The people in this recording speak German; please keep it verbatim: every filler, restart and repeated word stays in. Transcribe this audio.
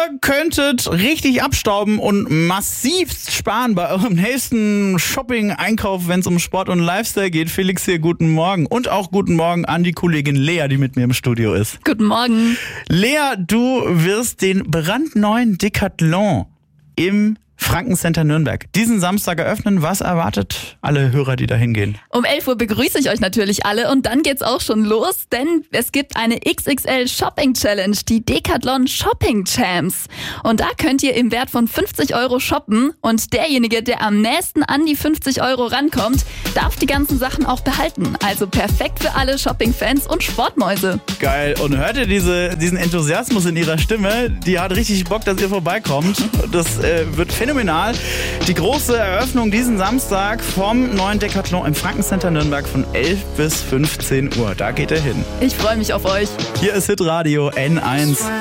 könntet richtig abstauben und massiv sparen bei eurem nächsten Shopping-Einkauf, wenn es um Sport und Lifestyle geht. Felix hier, guten Morgen. Und auch guten Morgen an die Kollegin Lea, die mit mir im Studio ist. Guten Morgen. Lea, du wirst den brandneuen Decathlon im Franken-Center Nürnberg diesen Samstag eröffnen. Was erwartet alle Hörer, die da hingehen? Um elf Uhr begrüße ich euch natürlich alle und dann geht's auch schon los, denn es gibt eine X X L Shopping Challenge, die Decathlon Shopping Champs. Und da könnt ihr im Wert von fünfzig Euro shoppen und derjenige, der am nächsten an die fünfzig Euro rankommt, darf die ganzen Sachen auch behalten. Also perfekt für alle Shopping-Fans und Sportmäuse. Geil. Und hört ihr diese, diesen Enthusiasmus in ihrer Stimme? Die hat richtig Bock, dass ihr vorbeikommt. Das äh, wird phänomenal. Die große Eröffnung diesen Samstag vom neuen Decathlon im Franken-Center Nürnberg von elf bis fünfzehn Uhr. Da geht er hin. Ich freue mich auf euch. Hier ist Hitradio N eins.